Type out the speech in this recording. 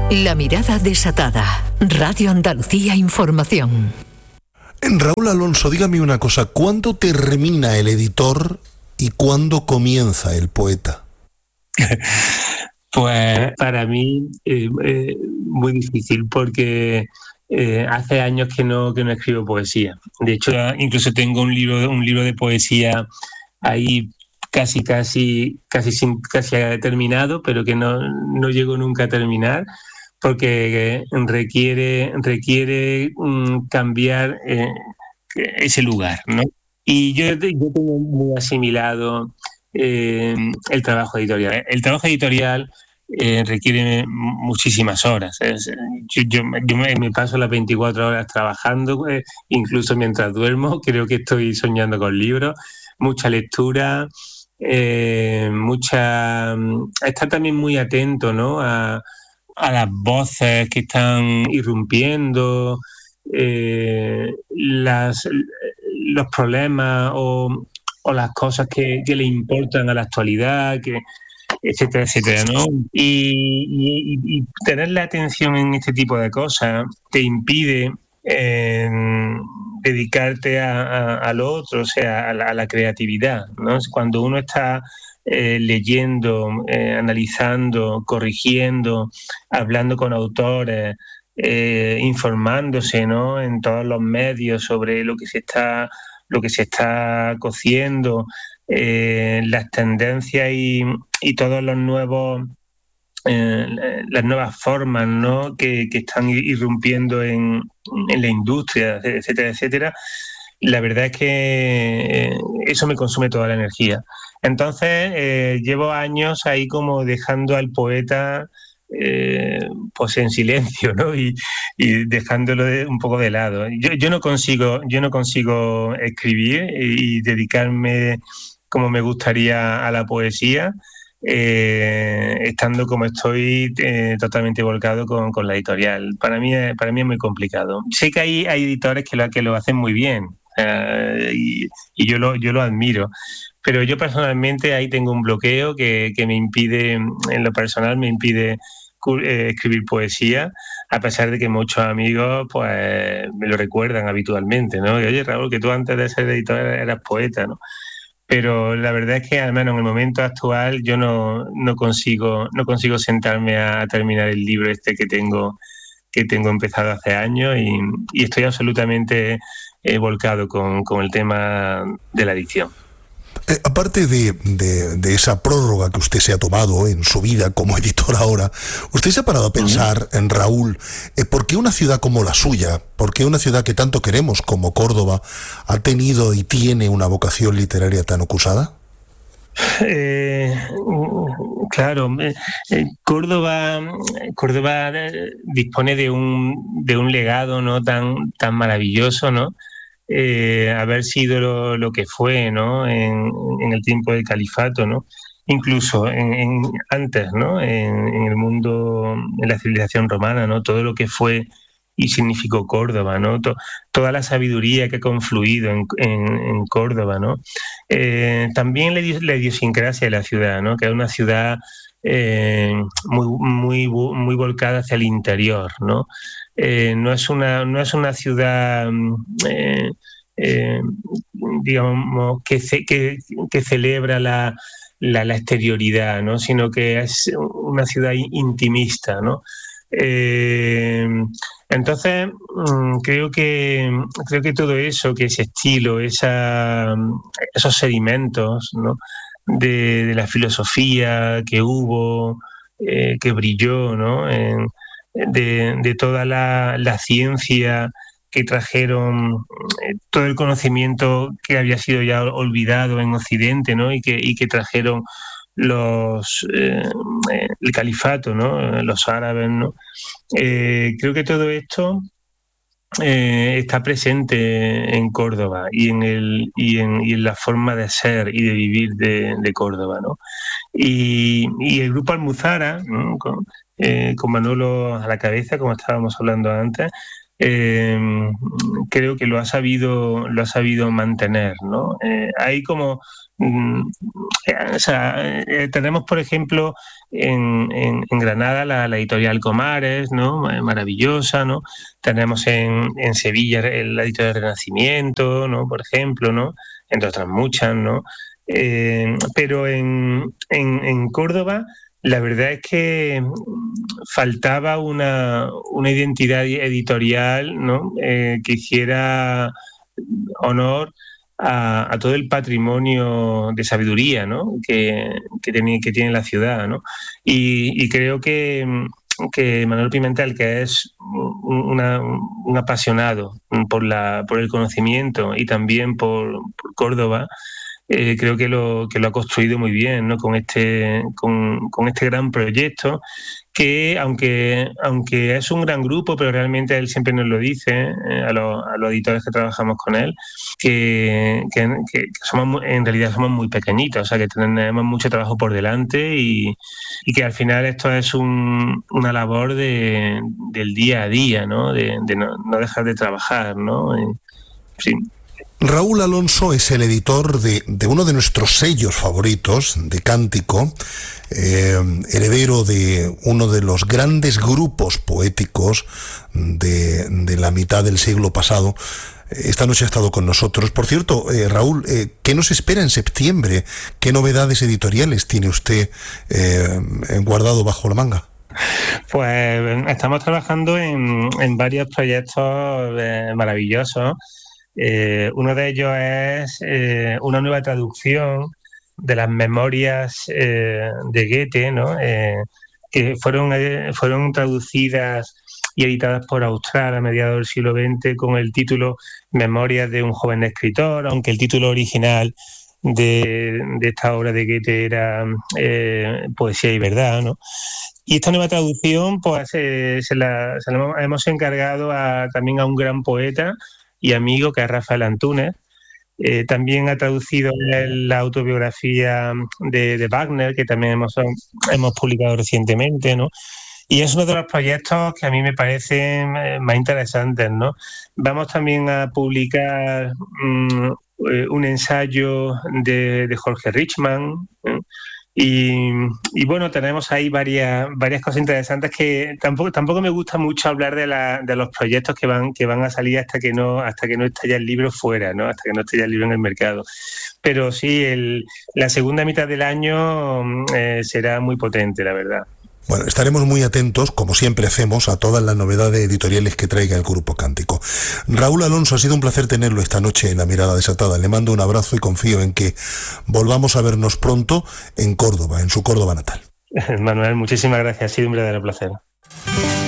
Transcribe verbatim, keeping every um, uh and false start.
La mirada desatada. Radio Andalucía Información. Raúl Alonso, dígame una cosa, ¿cuándo termina el editor y cuándo comienza el poeta? Pues para mí eh, eh, muy difícil, porque eh, hace años que no que no escribo poesía. De hecho, incluso tengo un libro un libro de poesía ahí casi casi casi sin, casi terminado, pero que no no llego nunca a terminar, porque requiere requiere um, cambiar eh, ese lugar, ¿no? Y yo, yo tengo muy asimilado eh, el trabajo editorial. El trabajo editorial eh, requiere muchísimas horas. Es, yo yo, yo me, me paso las veinticuatro horas trabajando, eh, incluso mientras duermo. Creo que estoy soñando con libros. Mucha lectura, eh, mucha... Estar también muy atento, ¿no?, a, a las voces que están irrumpiendo, eh, las, los problemas o, o las cosas que, que le importan a la actualidad, que, etcétera, etcétera, ¿no? Y, y, y tener la atención en este tipo de cosas te impide eh, dedicarte a, a, a lo otro, o sea, a la, a la creatividad, ¿no? Cuando uno está eh, leyendo, eh, analizando, corrigiendo, hablando con autores, eh, informándose, ¿no?, en todos los medios sobre lo que se está, lo que se está cociendo, eh, las tendencias y, y todos los nuevos eh, las nuevas formas, ¿no?, que, que están irrumpiendo en, en la industria, etcétera, etcétera. La verdad es que eh, eso me consume toda la energía. Entonces eh, llevo años ahí como dejando al poeta eh, pues en silencio, ¿no?, y, y dejándolo de, un poco de lado. Yo, yo no consigo, yo no consigo escribir y, y dedicarme como me gustaría a la poesía, eh, estando como estoy eh, totalmente volcado con, con la editorial. Para mí, es, para mí es muy complicado. Sé que hay, hay editores que lo, que lo hacen muy bien, eh, y, y yo lo, yo lo admiro. Pero yo personalmente ahí tengo un bloqueo que, que me impide, en lo personal, me impide eh, escribir poesía, a pesar de que muchos amigos pues me lo recuerdan habitualmente, ¿no? Y, oye, Raúl, que tú antes de ser editor eras poeta, ¿no? Pero la verdad es que al menos en el momento actual yo no, no consigo no consigo sentarme a terminar el libro este que tengo que tengo empezado hace años, y, y estoy absolutamente eh, volcado con, con el tema de la edición. Eh, aparte de, de, de esa prórroga que usted se ha tomado en su vida como editor ahora, ¿usted se ha parado a pensar, en Raúl, eh, por qué una ciudad como la suya, por qué una ciudad que tanto queremos como Córdoba, ha tenido y tiene una vocación literaria tan acusada? Eh, claro, eh, Córdoba, Córdoba dispone de un de un legado, ¿no?, tan tan maravilloso, ¿no? Eh, haber sido lo, lo que fue, ¿no?, en, en el tiempo del califato, ¿no?, incluso en, en, antes, ¿no?, en, en el mundo, en la civilización romana, ¿no?, todo lo que fue y significó Córdoba, ¿no?, to, toda la sabiduría que ha confluido en, en, en Córdoba, ¿no? Eh, también la, la idiosincrasia de la ciudad, ¿no?, que es una ciudad eh, muy, muy, muy volcada hacia el interior, ¿no? Eh, no es una no es una ciudad eh, eh, digamos que, ce, que, que celebra la, la, la exterioridad, ¿no?, sino que es una ciudad intimista, ¿no? Eh, entonces creo que creo que todo eso, que ese estilo, esa, esos sedimentos, ¿no?, de, de la filosofía que hubo, eh, que brilló, ¿no?, en, De, de toda la, la ciencia que trajeron, eh, todo el conocimiento que había sido ya olvidado en Occidente, ¿no?, y que, y que trajeron los eh, el califato, ¿no?, los árabes, ¿no? Eh, creo que todo esto eh, está presente en Córdoba y en el y en, y en la forma de ser y de vivir de, de Córdoba, ¿no? Y, y el grupo Almuzara, ¿no?, con, Eh, con Manolo a la cabeza, como estábamos hablando antes, eh, creo que lo ha sabido lo ha sabido mantener, ¿no? Eh, hay como O sea, eh, tenemos, por ejemplo, en, en, en Granada la, la editorial Comares, ¿no? Maravillosa, ¿no? Tenemos en, en Sevilla la editorial Renacimiento, ¿no? Por ejemplo, ¿no? Entre otras muchas, ¿no? Eh, pero en, en, en Córdoba la verdad es que faltaba una, una identidad editorial, ¿no? Eh, que hiciera honor A, a todo el patrimonio de sabiduría, ¿no? que, que, tiene, que tiene la ciudad, ¿no? Y, y creo que, que Manuel Pimentel, que es una, un apasionado por, la, por el conocimiento y también por, por Córdoba, eh, creo que lo, que lo ha construido muy bien, ¿no? Con este, con, con este gran proyecto que, aunque, aunque es un gran grupo, pero realmente él siempre nos lo dice, eh, a, los, a los editores que trabajamos con él, que, que, que somos en realidad somos muy pequeñitos, o sea que tenemos mucho trabajo por delante y, y que al final esto es un, una labor de, del día a día, ¿no? De, de no, no dejar de trabajar, ¿no? Y, sí. Raúl Alonso es el editor de, de uno de nuestros sellos favoritos, de Cántico, eh, heredero de uno de los grandes grupos poéticos de, de la mitad del siglo pasado. Esta noche ha estado con nosotros. Por cierto, eh, Raúl, eh, ¿qué nos espera en septiembre? ¿Qué novedades editoriales tiene usted eh, guardado bajo la manga? Pues estamos trabajando en, en varios proyectos eh, maravillosos. Eh, uno de ellos es eh, una nueva traducción de las memorias eh, de Goethe, ¿no? Eh, que fueron, eh, fueron traducidas y editadas por Austral a mediados del siglo veinte con el título Memorias de un joven escritor, aunque el título original de, de esta obra de Goethe era eh, Poesía y verdad, ¿no? Y esta nueva traducción pues eh, se, la, se la hemos encargado a, también a un gran poeta y amigo, que es Rafael Antúnez. Eh, también ha traducido la autobiografía de, de Wagner, que también hemos, hemos publicado recientemente, ¿no? Y es uno de los proyectos que a mí me parecen más interesantes, ¿no? Vamos también a publicar um, un ensayo de, de Jorge Richman, ¿eh? Y, y bueno, tenemos ahí varias varias cosas interesantes que tampoco tampoco me gusta mucho hablar de, la, de los proyectos que van que van a salir hasta que no hasta que no esté ya el libro fuera, ¿no? Hasta que no esté ya el libro en el mercado. Pero sí, el, la segunda mitad del año eh, será muy potente, la verdad. Bueno, estaremos muy atentos, como siempre hacemos, a todas las novedades editoriales que traiga el Grupo Cántico. Raúl Alonso, ha sido un placer tenerlo esta noche en La Mirada Desatada. Le mando un abrazo y confío en que volvamos a vernos pronto en Córdoba, en su Córdoba natal. Manuel, muchísimas gracias. Ha sido un verdadero placer.